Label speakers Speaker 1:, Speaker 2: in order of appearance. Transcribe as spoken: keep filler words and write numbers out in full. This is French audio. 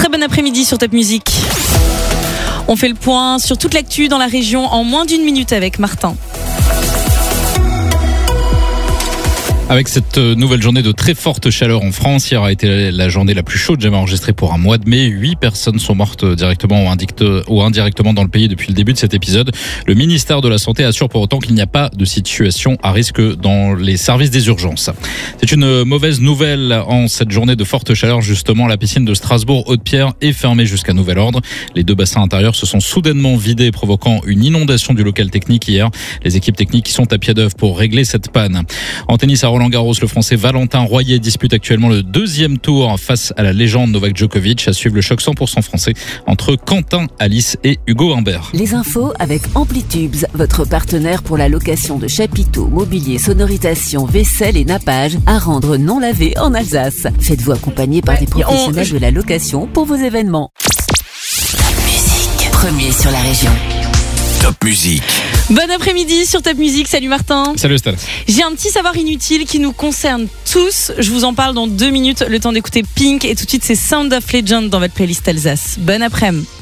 Speaker 1: bon après-midi sur Top Music. On fait le point sur toute l'actu dans la région en moins d'une minute avec Martin.
Speaker 2: Avec cette nouvelle journée de très forte chaleur en France, hier a été la journée la plus chaude jamais enregistrée pour un mois de mai. Huit personnes sont mortes directement ou indirectement dans le pays depuis le début de cet épisode. Le ministère de la Santé assure pour autant qu'il n'y a pas de situation à risque dans les services des urgences. C'est une mauvaise nouvelle en cette journée de forte chaleur. Justement, la piscine de Strasbourg-Haute-Pierre est fermée jusqu'à nouvel ordre. Les deux bassins intérieurs se sont soudainement vidés, provoquant une inondation du local technique hier. Les équipes techniques sont à pied d'œuvre pour régler cette panne. En tennis à Roland-Garros, le Français Valentin Royer dispute actuellement le deuxième tour face à la légende Novak Djokovic. À suivre le choc cent pour cent français entre Quentin Alice et Hugo Humbert.
Speaker 3: Les infos avec Amplitubes, votre partenaire pour la location de chapiteaux, mobilier, sonorisation, vaisselle et nappage à rendre non lavé en Alsace. Faites-vous accompagner par des professionnels on... de la location pour vos événements. Top Music, premier sur la région.
Speaker 4: Top Music.
Speaker 1: Bon après-midi sur Top Music, salut Martin.
Speaker 2: Salut Estelle.
Speaker 1: J'ai un petit savoir inutile qui nous concerne tous. Je vous en parle dans deux minutes, le temps d'écouter Pink et tout de suite c'est Sound of Legend dans votre playlist Alsace. Bon après-midi.